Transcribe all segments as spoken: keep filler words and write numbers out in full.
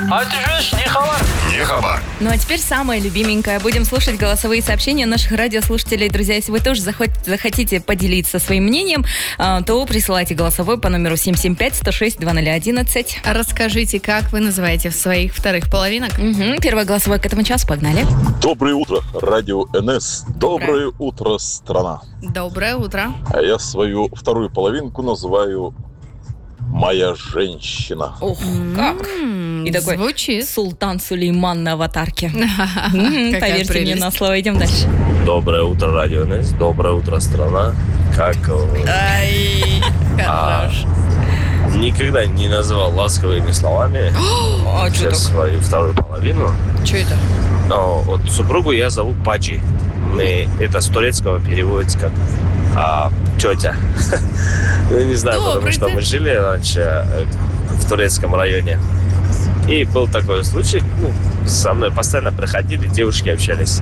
А ты же не хабар. Не хабар. Ну а теперь самое любименькое. Будем слушать голосовые сообщения наших радиослушателей. Друзья, если вы тоже захот- захотите поделиться своим мнением, э, то присылайте голосовой по номеру семь семь пять сто шесть двадцать ноль одиннадцать. Расскажите, как вы называете своих вторых половинок? Угу. Первое голосовое к этому часу. Погнали. Доброе утро, радио эн эс. Доброе утро, страна. Доброе утро. А я свою вторую половинку называю «Моя женщина». Ох, как? М, И такой Звучит. Султан Сулейман на аватарке. Мгм, Какая Поверьте мне прелесть. на слово. Идем дальше. Доброе утро, радио эн эс. Доброе утро, страна. Как э, Ай, А. хорош. никогда не называл ласковыми словами А, что сейчас так? свою вторую половину. Что это? Но вот супругу я зову Паджи. И это с турецкого переводится как а, тетя. Ну, не знаю, потому Добрый что ты. мы жили раньше э, в турецком районе. И был такой случай, ну, со мной постоянно приходили, девушки общались.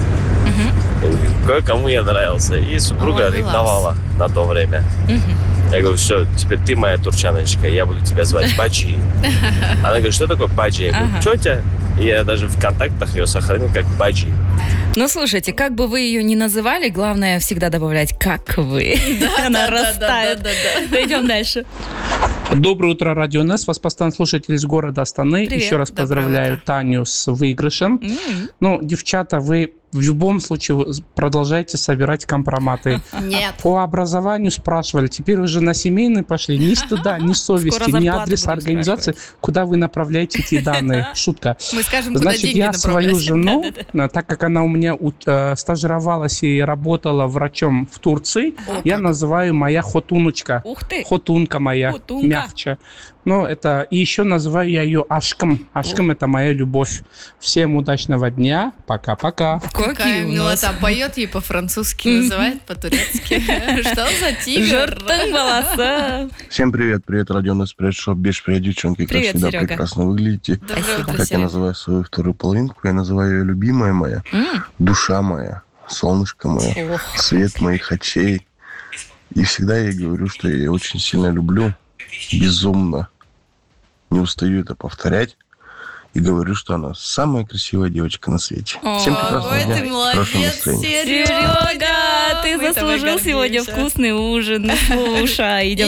И кое-кому я нравился. И супруга Ой, класс. ревновала на то время. Я говорю, все, теперь ты моя турчаночка, я буду тебя звать Баджи. Она говорит, что такое Баджи? Я говорю, Ага. тетя. И я даже в контактах ее сохранил как Баджи. Ну, слушайте, как бы вы ее ни называли, главное всегда добавлять «как вы». Она растает. Да-да-да. Идем дальше. Доброе утро, радио эн эс. Вас постоянно слушатель из города Астаны. Привет. Еще раз Доброе поздравляю утро. Таню с выигрышем. М. Ну, девчата, вы в любом случае продолжайте собирать компроматы. Нет. По образованию спрашивали, теперь уже на семейный пошли. Ни стыда, ни совести, ни зарплату адреса будем организации, куда вы направляете эти данные. Шутка. Мы скажем, куда Значит, деньги я свою направлять. жену, а, так как она у меня у- э, стажировалась и работала врачом в Турции, я называю моя хотуночка. Ух ты. Хотунка моя, Хотунка. мягче. Ну, это... И еще называю я ее Ашком. Ашком — это моя любовь. Всем удачного дня. Пока-пока. Какая Какие у нас. милота. Поет ей по-французски, называет по-турецки. Что за тигр? Жертвы волоса. Всем привет, привет, радио эн эс, привет, шоу Беш, привет, девчонки, как Привет, всегда Серега. прекрасно выглядите. Доброе Спасибо. утро, Как я Серега. называю свою вторую половинку, я называю ее любимая моя, М. душа моя, солнышко мое, Ох. свет моих очей. И всегда я ей говорю, что я ее очень сильно люблю, безумно. Не устаю это повторять. И говорю, что она самая красивая девочка на свете. Всем прекрасного Ой, дня, ты хорошего молодец, настроения. Серега. Серега, ты Мы тобой заслужил сегодня гордимся. вкусный ужин. Слушай, идем